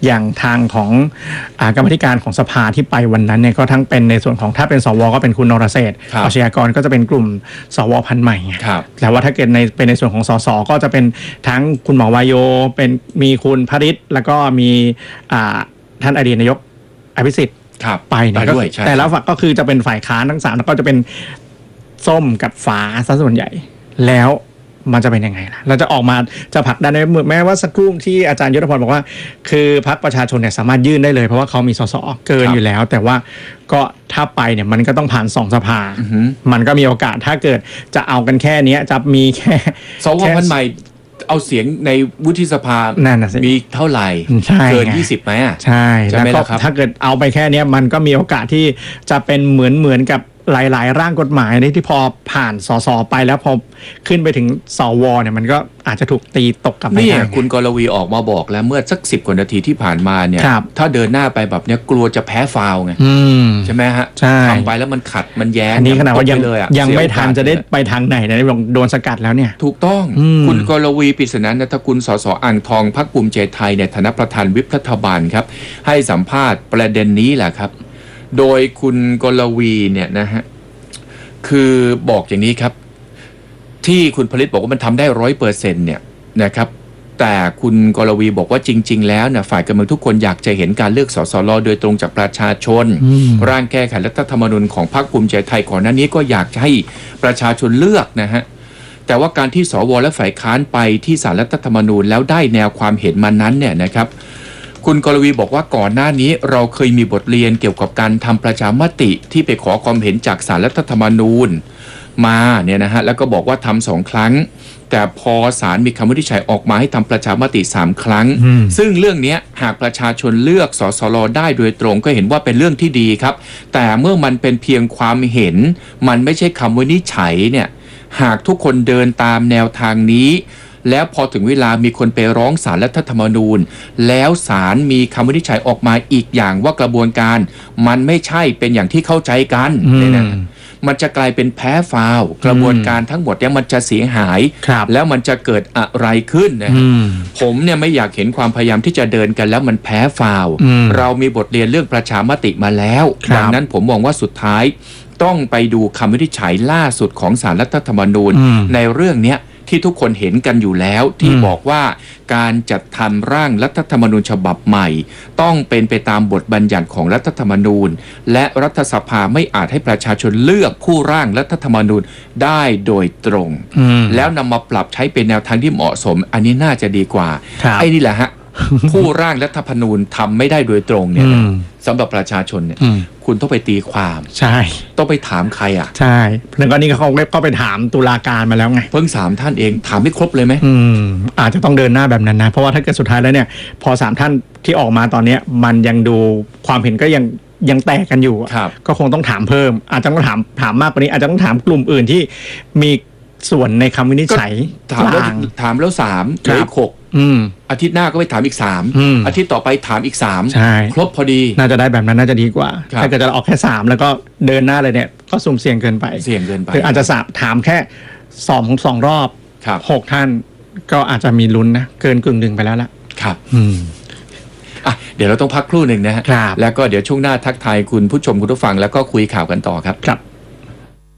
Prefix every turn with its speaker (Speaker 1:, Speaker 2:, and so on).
Speaker 1: อย่างทางของกรรมาธิการของสภาที่ไปวันนั้นเนี่ยก็ทั้งเป็นในส่วนของถ้าเป็นสวก็เป็นคุณนรเศรษฐ์อาชญากรก็จะเป็นกลุ่มสวพันธุ์ใหม่แต่ว่าถ้าเกิดเป็นในส่วนของสสก็จะเป็นทั้งคุณหมอวายโยเป็นมีคุณพริษแล้วก็มีท่านอดีตนายกอภิสิทธิ์ไปเนี่ยแต่แล้วก็คือจะเป็นฝ่ายค้านทั้ง3แล้วก็จะเป็นส้มกับฟ้าซะส่วนใหญ่แล้วมันจะเป็นยังไงล่ะเราจะออกมาจะผลักดันได้แม้ว่าสักครู่ที่อาจารย์ยุทธพรบอกว่าคือพรรคประชาชนเนี่ยสามารถยื่นได้เลยเพราะว่าเขามีสสเกินอยู่แล้วแต่ว่าก็ถ้าไปเนี่ยมันก็ต้องผ่าน2 สภามันก็มีโอกาสถ้าเกิดจะเอากันแค่นี้จะมีแค่
Speaker 2: สวพันธุ์ใหม่เอาเสียงในวุฒิสภามีเท่าไหร่เกิน20ไหม
Speaker 1: ใช่แล้วก็ถ้าเกิดเอาไปแค่นี้มันก็มีโอกาสที่จะเป็นเหมือนกับหลายๆร่างกฎหมายที่พอผ่านสสไปแล้วพอขึ้นไปถึงสวเนี่ยมันก็อาจจะถูกตีตกกลับไป
Speaker 2: นี่คุณกรวีออกมาบอกแล้วเมื่อสัก10 กว่านาทีที่ผ่านมาเนี่ยถ้าเดินหน้าไปแบบนี้กลัวจะแพ้ฟาวไงใช่ไหมฮะทำไปแล้วมันขัดมันแย้ง
Speaker 1: อันนี้ขนาดว่ายังไม่ทันจะได้ไปทางไหนเนี่ยโดนสกัดแล้วเนี่ย
Speaker 2: ถูกต้องคุณกรวีปริศนานันทกุลสสอ่างทองพรรคภูมิใจไทยในฐานะประธานวิปรัฐบาลครับให้สัมภาษณ์ประเด็นนี้แหละครับโดยคุณกรวีเนี่ยนะฮะคือบอกอย่างนี้ครับที่คุณผลิตบอกว่ามันทำได้100%เนี่ยนะครับแต่คุณกรวีบอกว่าจริงๆแล้วเนี่ยฝ่ายการเมืองทุกคนอยากจะเห็นการเลือกสสรโดยตรงจากประชาชนร่างแก้ไขรัฐธรรมนูญของพรรคภูมิใจไทยก่อนหน้านี้ก็อยากจะให้ประชาชนเลือกนะฮะแต่ว่าการที่สวและฝ่ายค้านไปที่ศาลรัฐธรรมนูญแล้วได้แนวความเห็นมานั้นเนี่ยนะครับคุณกรวีบอกว่าก่อนหน้านี้เราเคยมีบทเรียนเกี่ยวกับการทำประชามติที่ไปขอความเห็นจากศาลรัฐธรรมนูญมาเนี่ยนะฮะแล้วก็บอกว่าทำ2 ครั้งแต่พอศาลมีคำวินิจฉัยออกมาให้ทำประชามติ3 ครั้งซึ่งเรื่องนี้หากประชาชนเลือกสสรได้โดยตรงก็เห็นว่าเป็นเรื่องที่ดีครับแต่เมื่อมันเป็นเพียงความเห็นมันไม่ใช่คำวินิจฉัยเนี่ยหากทุกคนเดินตามแนวทางนี้แล้วพอถึงเวลามีคนไปร้องศาลรัฐธรรมนูญแล้วศาลมีคำวินิจฉัยออกมาอีกอย่างว่ากระบวนการมันไม่ใช่เป็นอย่างที่เข้าใจกันเนี่ยนะมันจะกลายเป็นแพ้ฟาวกระบวนการทั้งหมดเนี่ยมันจะเสียหายแล้วมันจะเกิดอะไรขึ้นนะผมเนี่ยไม่อยากเห็นความพยายามที่จะเดินกันแล้วมันแพ้ฟาวเรามีบทเรียนเรื่องประชามติมาแล้วดังนั้นผมมองว่าสุดท้ายต้องไปดูคำวินิจฉัยล่าสุดของศาลรัฐธรรมนูญในเรื่องเนี้ยที่ทุกคนเห็นกันอยู่แล้วที่บอกว่าการจัดทำร่างรัฐธรรมนูญฉบับใหม่ต้องเป็นไปตามบทบัญญัติของรัฐธรรมนูญและรัฐสภาไม่อาจให้ประชาชนเลือกผู้ร่างรัฐธรรมนูญได้โดยตรงแล้วนำมาปรับใช้เป็นแนวทางที่เหมาะสมอันนี้น่าจะดีกว่าไอ้นี่แหละฮะ ผู้ร่างรัฐธรรมนูญทำไม่ได้โดยตรงเนี่ยสำหรับประชาชนเนี่ยคุณต้องไปตีความ
Speaker 1: ใช่
Speaker 2: ต้องไปถามใครอ่ะ
Speaker 1: ใช่แล้วก็นี่เขาก็ไปถามตุลาการมาแล้วไง
Speaker 2: เพิ่ง3 ท่านเองถามไม่ครบเลยไหม
Speaker 1: อาจจะต้องเดินหน้าแบบนั้นนะเพราะว่าถ้าเกิดสุดท้ายแล้วเนี่ยพอ3 ท่านที่ออกมาตอนนี้มันยังดูความเห็นก็ยังแตกกันอยู่ก็คงต้องถามเพิ่มอาจจะต้องถามมากกว่านี้อาจจะต้องถามกลุ่มอื่นที่มีส่วนในคำวินิจฉัย
Speaker 2: ถามแล้ว3เหลืออีก6อาทิตย์หน้าก็ไปถามอีก3อาทิตย์ต่อไปถามอีก3ครบพอดี
Speaker 1: น่าจะได้แบบนั้นน่าจะดีกว่าถ้าเกิดจะออกแค่3แล้วก็เดินหน้าเลยเนี่ยก็สุ่มเสี่ยงเกินไปคืออาจจะถามแค่2 รอบ6 ท่านก็อาจจะมีลุ้นนะเกิน1/2ไปแล้วล่ะ
Speaker 2: ครับเดี๋ยวเราต้องพักครู่หนึ่งนะฮะแล้วก็เดี๋ยวช่วงหน้าทักทายคุณผู้ชมคุณผู้ฟังแล้วก็คุยข่าวกันต่อครับ